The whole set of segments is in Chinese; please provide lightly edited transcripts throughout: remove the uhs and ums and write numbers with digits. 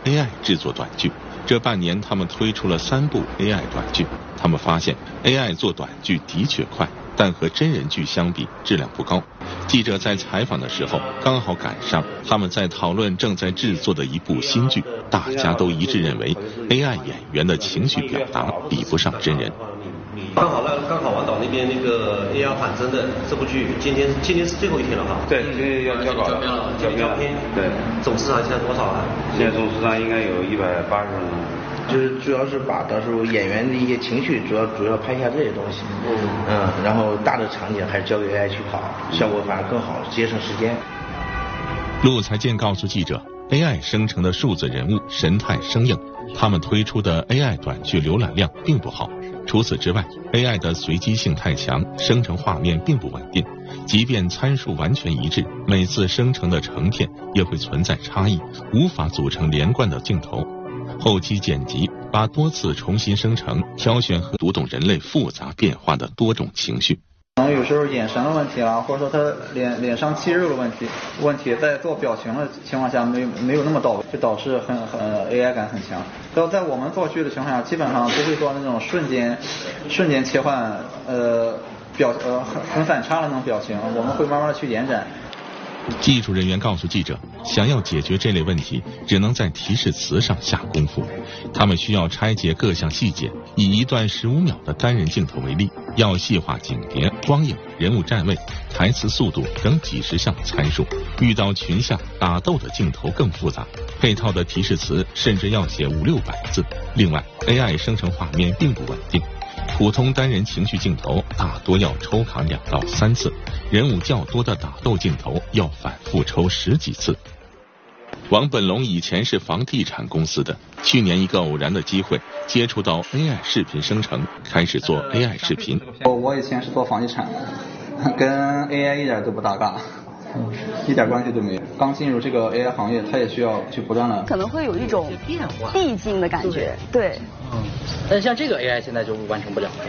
AI 制作短剧。这半年，他们推出了3部 AI 短剧。他们发现 AI 做短剧的确快，但和真人剧相比质量不高。记者在采访的时候刚好赶上他们在讨论正在制作的一部新剧，大家都一致认为 AI 演员的情绪表达比不上真人。 刚好王导那边那个 AI 反侦的这部剧，今天是最后一天了哈。 对，今天要交稿了， 交片。对，总市场现在多少啊？ 现在总市场应该有180万。 就是主要是把到时候演员的一些情绪，主要拍一下这些东西。然后大的场景还是交给 AI 去跑，效果反而更好，节省时间。 陆才健告诉记者 ，AI 生成的数字人物神态生硬，他们推出的 AI 短剧浏览量并不好。除此之外 ，AI 的随机性太强，生成画面并不稳定。即便参数完全一致，每次生成的成片也会存在差异，无法组成连贯的镜头。后期剪辑把多次重新生成，挑选和读懂人类复杂变化的多种情绪。 有时候眼神的问题啊，或者说他脸上肌肉的问题，在做表情的情况下没有那么到位，就导致很AI 感很强。然后在我们做剧的情况下，基本上不会做那种瞬间切换很反差的那种表情，我们会慢慢的去延展。 技术人员告诉记者，想要解决这类问题，只能在提示词上下功夫。他们需要拆解各项细节，以一段15秒的单人镜头为例，要细化景别、光影、人物站位、台词速度等几十项参数。遇到群像打斗的镜头更复杂，配套的提示词甚至要写500-600字。另外 ，AI 生成画面并不稳定。普通单人情绪镜头大多要抽卡2到3次，人物较多的打斗镜头要反复抽10几次。王本龙以前是房地产公司的，去年一个偶然的机会接触到 AI 视频生成，开始做 AI 视频。 我以前是做房地产的，跟 AI 一点都不搭嘎。一点关系都没有。刚进入这个 AI 行业，它也需要去不断的， 可能会有一种递进的感觉，对。 但像这个 AI 现在就完成不了。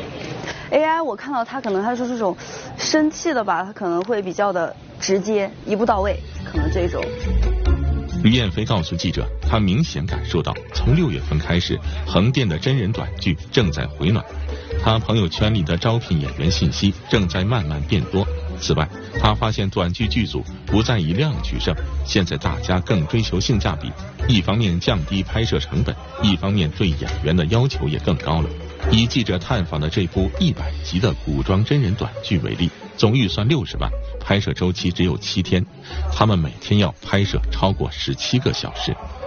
AI 我看到它可能它是这种生气的吧，它可能会比较的直接，一步到位，可能这种。 吕燕飞告诉记者，他明显感受到，从6月份开始，横店的真人短剧正在回暖，他朋友圈里的招聘演员信息正在慢慢变多。此外，他发现短剧剧组不再以量取胜，现在大家更追求性价比，一方面降低拍摄成本，一方面对演员的要求也更高了。以记者探访的这部100集的古装真人短剧为例，总预算60万，拍摄周期只有7天，他们每天要拍摄超过17个小时。